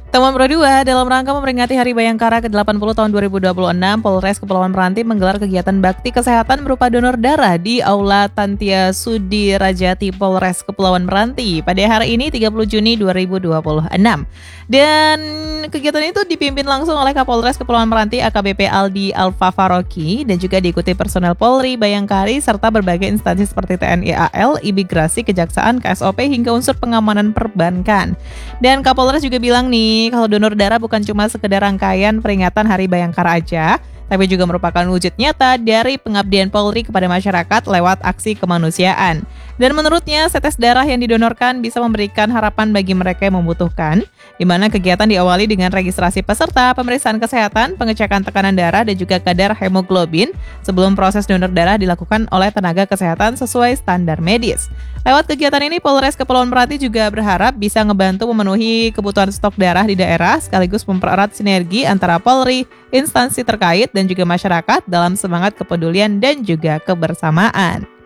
Temuan Pro 2, dalam rangka memperingati Hari Bayangkara ke-80 tahun 2026, Polres Kepulauan Meranti menggelar kegiatan bakti kesehatan berupa donor darah di Aula Tantia Sudi Rajati Polres Kepulauan Meranti pada hari ini 30 Juni 2026. Dan kegiatan itu dipimpin langsung oleh Kapolres Kepulauan Meranti AKBP Aldi Alfa Faroki dan juga diikuti personel Polri, Bayangkari, serta berbagai instansi seperti TNI AL, Imigrasi, Kejaksaan, KSOP, hingga unsur pengamanan perbankan. Dan Kapolres juga bilang nih, kalau donor darah bukan cuma sekedar rangkaian peringatan Hari Bayangkara aja, tapi juga merupakan wujud nyata dari pengabdian Polri kepada masyarakat lewat aksi kemanusiaan. Dan menurutnya, setes darah yang didonorkan bisa memberikan harapan bagi mereka yang membutuhkan, di mana kegiatan diawali dengan registrasi peserta, pemeriksaan kesehatan, pengecekan tekanan darah, dan juga kadar hemoglobin sebelum proses donor darah dilakukan oleh tenaga kesehatan sesuai standar medis. Lewat kegiatan ini, Polres Kepulauan Meranti juga berharap bisa ngebantu memenuhi kebutuhan stok darah di daerah, sekaligus mempererat sinergi antara Polri, instansi terkait, dan juga masyarakat dalam semangat kepedulian dan juga kebersamaan.